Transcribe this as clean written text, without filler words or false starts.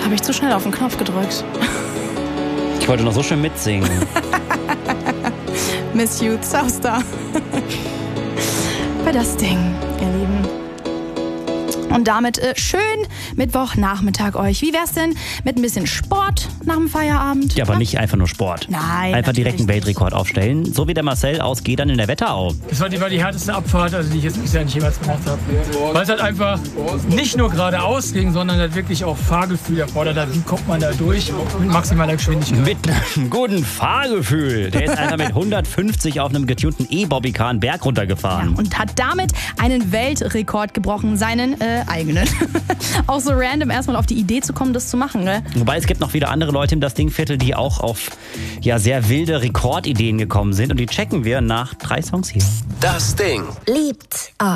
Habe ich zu schnell auf den Knopf gedrückt. Ich wollte noch so schön mitsingen. Miss You, Southstar. Bei das Ding, ihr Lieben. Und damit schön Mittwochnachmittag euch. Wie wär's denn mit ein bisschen Sport nach dem Feierabend? Ja, aber nicht einfach nur Sport. Nein. Einfach direkt einen Weltrekord aufstellen. So wie der Marcel aus Gedern in der Wetterau. Das war die härteste Abfahrt, die ich jetzt bisher nicht jemals gemacht habe. Weil es halt einfach nicht nur geradeaus ging, sondern halt wirklich auch Fahrgefühl erfordert hat. Wie kommt man da durch mit maximaler Geschwindigkeit? Mit einem guten Fahrgefühl. Der ist einfach mit 150 auf einem getunten E-Bobbycar einen Berg runtergefahren. Ja, und hat damit einen Weltrekord gebrochen, seinen eigenen. Auch so random erstmal auf die Idee zu kommen, das zu machen, ne? Wobei es gibt noch wieder andere Leute im Das Ding-Viertel, die auch auf sehr wilde Rekordideen gekommen sind. Und die checken wir nach 3 Songs hier. Das Ding. Liebt euch.